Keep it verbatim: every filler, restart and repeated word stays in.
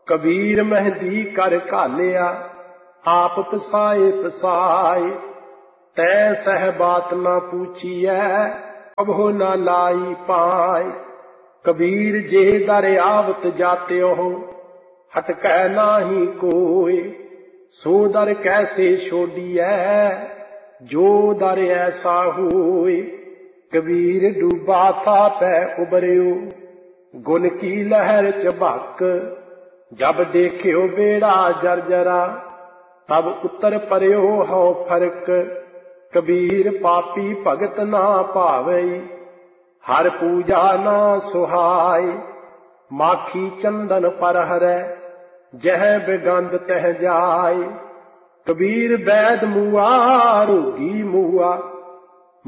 कबीर मेहंदी कर घालिया आप पसाए पसाए। तै सह बात न पूछिए कबो न लाई पाए। कबीर जे दर आवत जाते हो हटकै नाही कोय। सो दर कैसे छोड़िए जो दर ऐसा होए। कबीर डूबा था पै उबरियो गुन की लहर चबक। जब देखियो बेड़ा जर्जरा तब उतर परियो हो फर्क। कबीर पापी भगत ना भावई हर पूजा ना सुहाय। माखी चंदन पर हरै जह बेगंध तह जाय। कबीर बैद मुआ रोगी मुआ